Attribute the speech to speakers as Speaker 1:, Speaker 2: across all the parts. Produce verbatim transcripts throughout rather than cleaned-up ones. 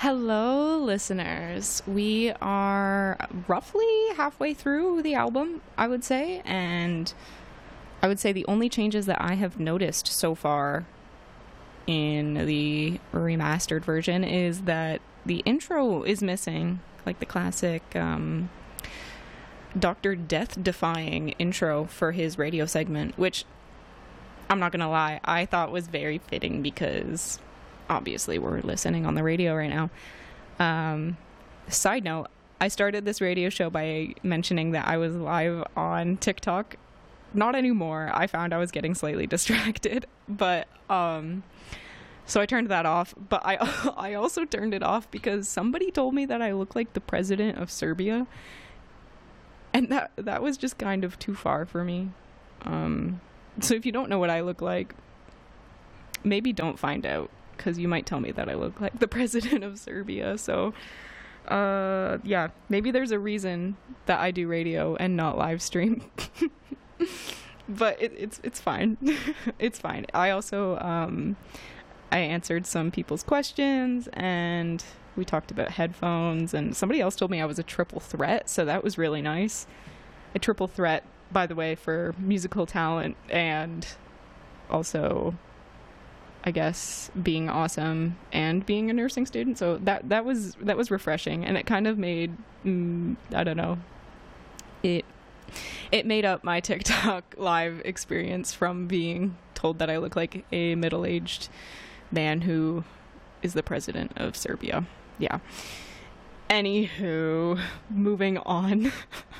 Speaker 1: Hello, listeners. We are roughly halfway through the album, I would say, and I would say the only changes that I have noticed so far in the remastered version is that the intro is missing, like the classic um, Doctor Death-defying intro for his radio segment, which, I'm not gonna lie, I thought was very fitting because obviously we're listening on the radio right now. Um, side note, I started this radio show by mentioning that I was live on TikTok. Not anymore. I found I was getting slightly distracted, but um, so I turned that off. But I I also turned it off because somebody told me that I look like the president of Serbia, and that that was just kind of too far for me. Um, so if you don't know what I look like, maybe don't find out, because you might tell me that I look like the president of Serbia. So, uh, yeah, maybe there's a reason that I do radio and not live stream. But it, it's it's fine. It's fine. I also um, I answered some people's questions, and we talked about headphones. And somebody else told me I was a triple threat, so that was really nice. A triple threat, by the way, for musical talent and also, I guess, being awesome and being a nursing student. So that that was that was refreshing, and it kind of made mm, I don't know it it made up my TikTok live experience from being told that I look like a middle-aged man who is the president of Serbia. Yeah. Anywho, moving on.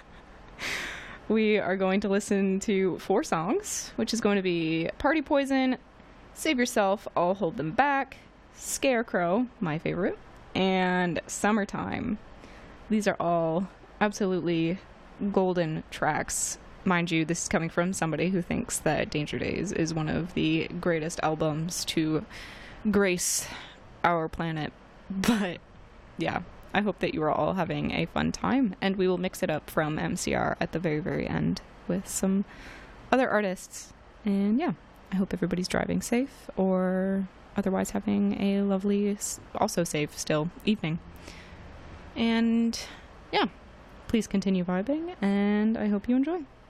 Speaker 1: We are going to listen to four songs, which is going to be Party Poison, Save Yourself, I'll Hold Them Back, Scarecrow, my favorite, and Summertime. These are all absolutely golden tracks. Mind you, this is coming from somebody who thinks that Danger Days is one of the greatest albums to grace our planet. But yeah, I hope that you are all having a fun time, and we will mix it up from M C R at the very, very end with some other artists. And yeah, I hope everybody's driving safe or otherwise having a lovely, also safe still, evening. And yeah, please continue vibing, and I hope you enjoy.